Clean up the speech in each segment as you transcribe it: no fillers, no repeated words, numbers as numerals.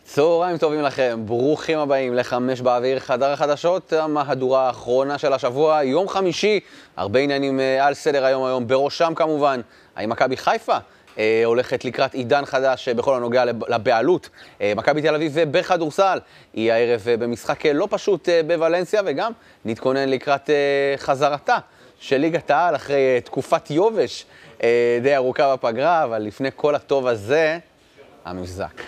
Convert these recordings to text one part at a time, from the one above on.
צהריים טובים לכם, ברוכים הבאים לחמש באוויר, חדר החדשות, המהדורה האחרונה של השבוע, יום חמישי, הרבה עניינים על סדר היום, בראשם כמובן, האם מכבי חיפה הולכת לקראת עידן חדש בכל הנוגע לבעלות, מכבי תל אביב בכדורסל, היא הערב במשחק לא פשוט בוולנסיה, וגם נתכונן לקראת חזרתה של ליגת העל אחרי תקופת יובש די ארוכה בפגרה, אבל לפני כל הטוב הזה, המבזק.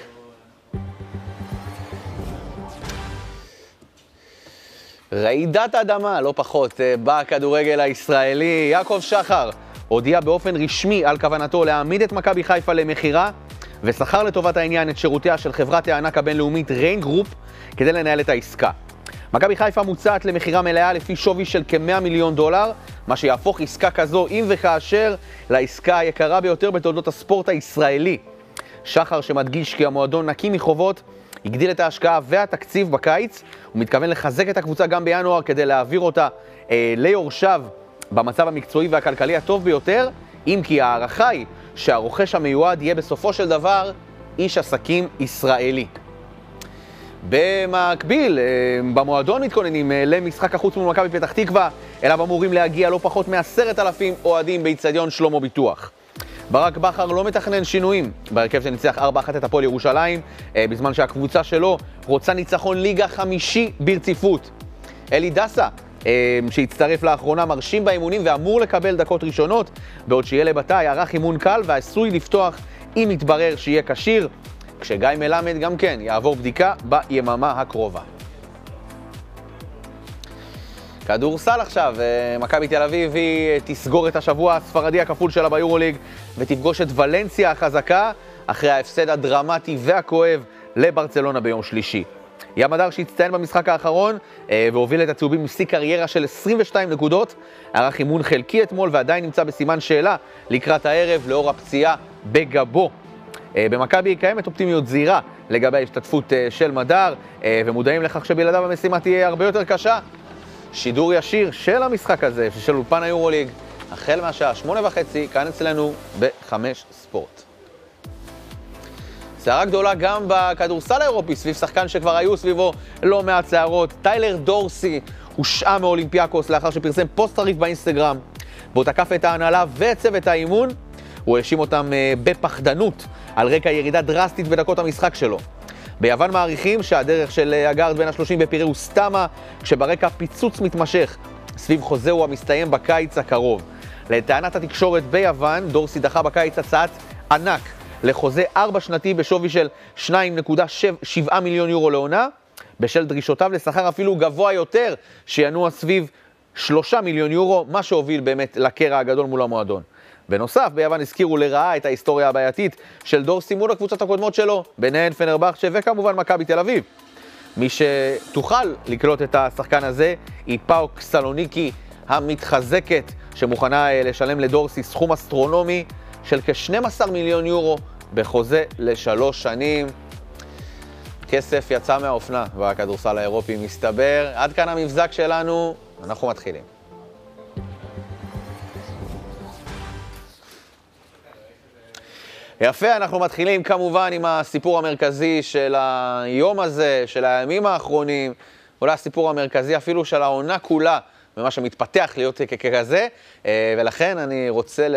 רעידת אדמה, לא פחות, בכדורגל הישראלי. יעקב שחר הודיע באופן רשמי על כוונתו להעמיד את מכבי חיפה למחירה, ושכר לטובת העניין את שירותיה של חברת הענק הבינלאומית ריין גרופ כדי לנהל את העסקה. מכבי חיפה מוצעת למחירה מלאה לפי שווי של כ$100 מיליון, מה שיהפוך עסקה כזו אם וכאשר לעסקה היקרה ביותר בתולדות הספורט הישראלי. שחר שמדגיש כי המועדון נקי מחובות, הגדיל את ההשקעה והתקציב בקיץ, הוא מתכוון לחזק את הקבוצה גם בינואר כדי להעביר אותה ליורשיו במצב המקצועי והכלכלי הטוב ביותר, אם כי הערכה היא שהרוכש המיועד יהיה בסופו של דבר איש עסקים ישראלי. במקביל, במועדון מתכוננים למשחק החוץ מול מכבי פתח תקווה, אליו אמורים להגיע לא פחות מ10,000 אוהדים באצטדיון שלמה ביטוח. ברק בכר לא מתכנן שינויים בהרכב שניצח 4-1 את הפועל ירושלים, בזמן שהקבוצה שלו רוצה ניצחון ליגה חמישי ברציפות. אלי דסה, שהצטרף לאחרונה, מרשים באימונים ואמור לקבל דקות ראשונות, בעוד שיהיה לבטאי ערך אימון קל ועשוי לפתוח אם יתברר שיהיה כשיר, כשגיא מלמד גם כן יעבור בדיקה ביממה הקרובה. כדורסל עכשיו, מכבי תל אביב היא תסגור את השבוע הספרדי הכפול שלה ביורוליג ותפגוש את ולנסיה החזקה אחרי ההפסד הדרמטי והכואב לברצלונה ביום שלישי. ים הדר שהצטיין במשחק האחרון והוביל את הצהובים עם שיא קריירה של 22 נקודות, ערך אימון חלקי אתמול ועדיין נמצא בסימן שאלה לקראת הערב לאור הפציעה בגבו. במכבי קיימת אופטימיות זהירה לגבי ההשתתפות של מדר, ומודעים לכך שבלעדיו המשימה תהיה הרבה יותר קשה. שידור ישיר של המשחק הזה, של אולפן היורוליג, החל מהשעה 8:30, כאן אצלנו ב5 ספורט. סערה גדולה גם בכדורסל האירופי, סביב שחקן שכבר היו סביבו לא מעט סערות. טיילר דורסי הושעה מאולימפיאקוס לאחר שפרסם פוסט טריף באינסטגרם, בו תקף את ההנהלה וצוות האימון. הוא האשים אותם בפחדנות על רקע ירידה דרסטית בדקות המשחק שלו. ביוון מעריכים שהדרך של הגארד בין ה-30 בפיראוס תמה, כשברקע פיצוץ מתמשך סביב חוזהו המסתיים בקיץ הקרוב. לטענת התקשורת ביוון, דורסי דחה בקיץ הצעת ענק לחוזה 4 שנתי בשווי של 2.7 מיליון יורו לעונה, בשל דרישותיו לשכר אפילו גבוה יותר שינוע סביב 3 מיליון יורו, מה שהוביל באמת לקרע הגדול מול המועדון. בנוסף, ביוון הזכירו לרעה את ההיסטוריה הבעייתית של דורסי מול הקבוצות הקודמות שלו, ביניהן פנרבחצ'ה וכמובן מכבי תל אביב. מי שתוכל לקלוט את השחקן הזה היא פאוק סלוניקי המתחזקת, שמוכנה לשלם לדורסי סכום אסטרונומי של כ-12 מיליון יורו בחוזה ל3 שנים. כסף יצא מהאופנה בכדורסל האירופי מסתבר. עד כאן המבזק שלנו, אנחנו מתחילים. יפה, אנחנו מתחילים כמובן עם הסיפור המרכזי של היום הזה, של הימים האחרונים, אולי הסיפור המרכזי אפילו של העונה כולה, ומה שמתפתח להיות ככזה, ולכן אני רוצה